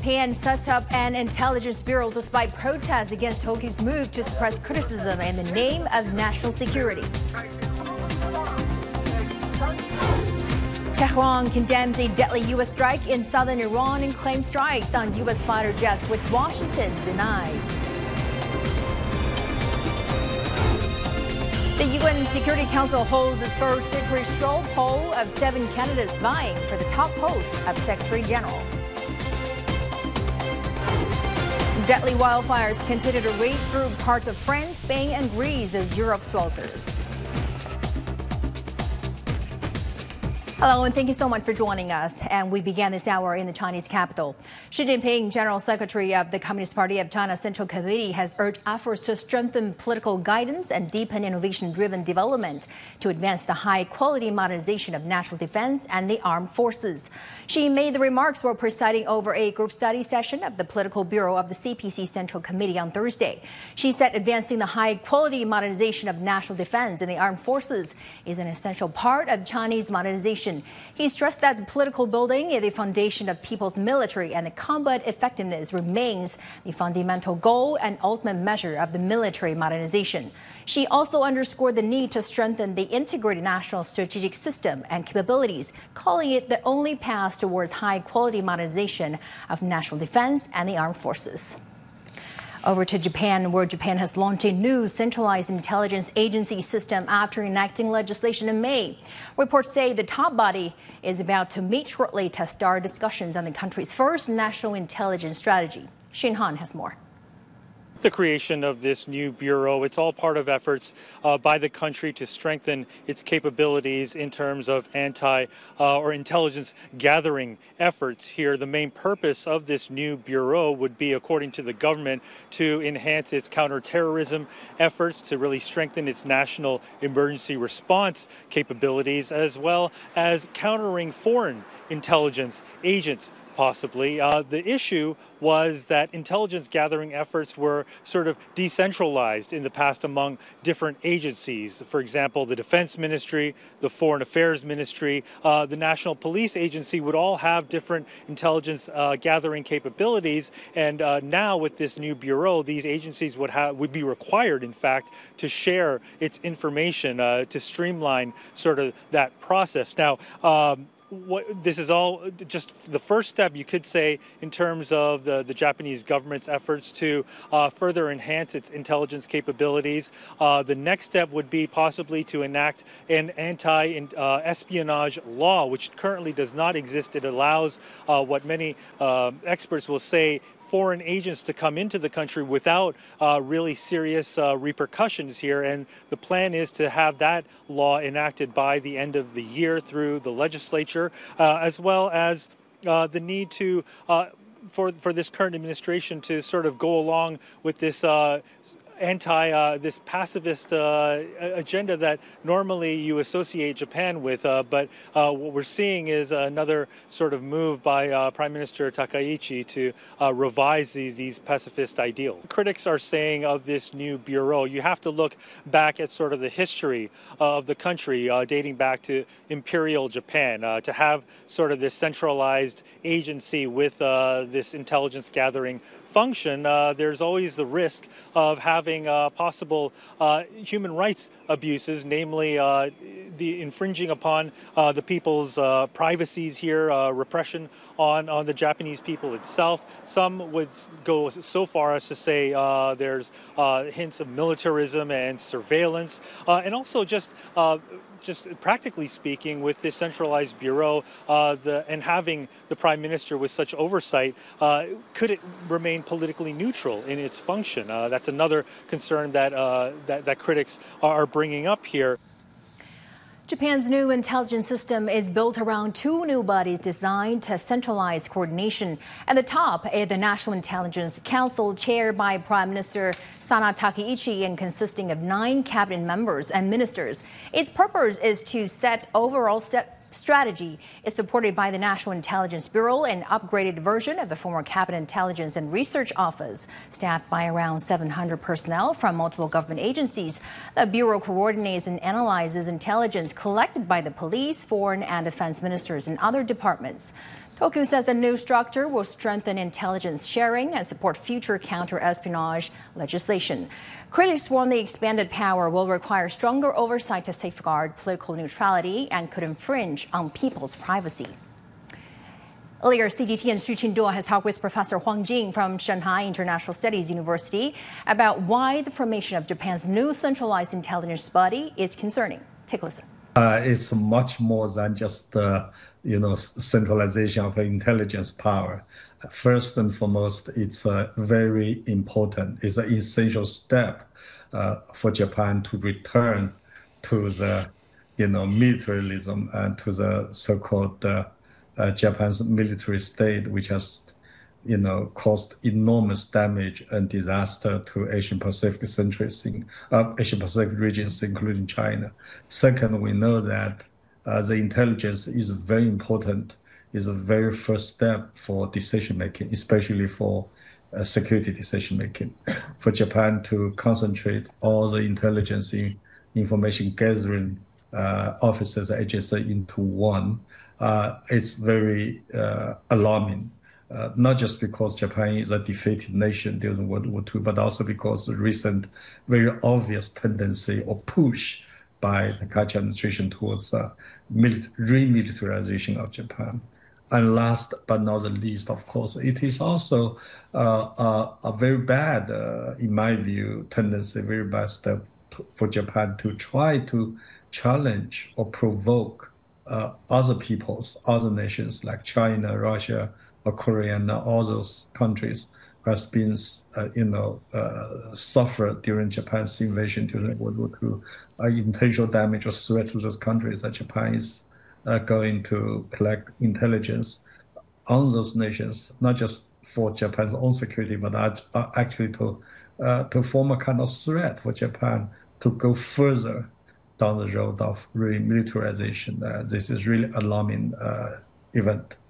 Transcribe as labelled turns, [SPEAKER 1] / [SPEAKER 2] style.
[SPEAKER 1] Japan sets up an intelligence bureau despite protests against Tokyo's move to suppress criticism in the name of national security. Tehran condemns a deadly U.S. strike in southern Iran and claims strikes on U.S. fighter jets, which Washington denies. The UN Security Council holds its first secret straw poll of 7 candidates vying for the top post of Secretary General. Deadly wildfires continue to rage through parts of France, Spain, and Greece as Europe swelters. Hello, and thank you so much for joining us. And we began this hour in the Chinese capital. Xi Jinping, General Secretary of the Communist Party of China Central Committee, has urged efforts to strengthen political guidance and deepen innovation-driven development to advance the high-quality modernization of national defense and the armed forces. Xi made the remarks while presiding over a group study session of the Political Bureau of the CPC Central Committee on Thursday. She said advancing the high-quality modernization of national defense and the armed forces is an essential part of Chinese modernization. He stressed that the political building is the foundation of people's military and the combat effectiveness remains the fundamental goal and ultimate measure of the military modernization. She also underscored the need to strengthen the integrated national strategic system and capabilities, calling it the only path towards high-quality modernization of national defense and the armed forces. Over to Japan, where Japan has launched a new centralized intelligence agency system after enacting legislation in May. Reports say the top body is about to meet shortly to start discussions on the country's first national intelligence strategy. Shin Han has more.
[SPEAKER 2] The creation of this new bureau, it's all part of efforts by the country to strengthen its capabilities in terms of or intelligence gathering efforts here. The main purpose of this new bureau would be, according to the government, to enhance its counterterrorism efforts, to really strengthen its national emergency response capabilities, as well as countering foreign intelligence agents. Possibly. The issue was that intelligence gathering efforts were sort of decentralized in the past among different agencies. For example, the Defense Ministry, the Foreign Affairs Ministry, the National Police Agency would all have different intelligence gathering capabilities. And now with this new bureau, these agencies would be required, in fact, to share its information to streamline sort of that process. Now, this is all just the first step, you could say, in terms of the Japanese government's efforts to further enhance its intelligence capabilities. The next step would be possibly to enact an anti-espionage law, which currently does not exist. It allows what many experts will say foreign agents to come into the country without really serious repercussions here. And the plan is to have that law enacted by the end of the year through the legislature, as well as the need to for this current administration to sort of go along with this this pacifist agenda that normally you associate Japan with. But what we're seeing is another sort of move by Prime Minister Takaichi to revise these pacifist ideals. Critics are saying of this new bureau, you have to look back at sort of the history of the country dating back to Imperial Japan. To have sort of this centralized agency with this intelligence gathering function, there's always the risk of having possible human rights abuses, namely the infringing upon the people's privacies here, repression on the Japanese people itself. Some would go so far as to say there's hints of militarism and surveillance, and also just practically speaking, with this centralized bureau and having the Prime Minister with such oversight, could it remain politically neutral in its function? That's another concern that critics are bringing up here.
[SPEAKER 1] Japan's new intelligence system is built around 2 new bodies designed to centralize coordination. At the top is the National Intelligence Council, chaired by Prime Minister Sana Takaichi and consisting of 9 cabinet members and ministers. Its purpose is to set overall strategy. Is supported by the National Intelligence Bureau, an upgraded version of the former Cabinet Intelligence and Research Office, staffed by around 700 personnel from multiple government agencies. The Bureau coordinates and analyzes intelligence collected by the police, foreign and defense ministers and other departments. Tokyo says the new structure will strengthen intelligence sharing and support future counter-espionage legislation. Critics warn the expanded power will require stronger oversight to safeguard political neutrality and could infringe on people's privacy. Earlier, CGTN Xu Qinduo has talked with Professor Huang Jing from Shanghai International Studies University about why the formation of Japan's new centralized intelligence body is concerning. Take a listen.
[SPEAKER 3] It's much more than just centralization of intelligence power. First and foremost, it's very important. It's an essential step for Japan to return to the militarism and to the so-called Japan's military state, which has caused enormous damage and disaster to Asian Pacific regions, including China. Second, we know that the intelligence is very important, is the very first step for decision making, especially for security decision making. For Japan to concentrate all the intelligence information gathering offices, agencies into one, it's very alarming. Not just because Japan is a defeated nation during World War II, but also because the recent very obvious tendency or push by the Carter administration towards remilitarization of Japan. And last but not the least, of course, it is also a very bad, in my view, tendency, very bad step for Japan to try to challenge or provoke other peoples, other nations like China, Russia, or Korea, and all those countries who has been, suffered during Japan's invasion during World War II, intentional damage or threat to those countries that Japan is going to collect intelligence on those nations, not just for Japan's own security, but actually to form a kind of threat for Japan to go further down the road of remilitarization. This is really alarming event.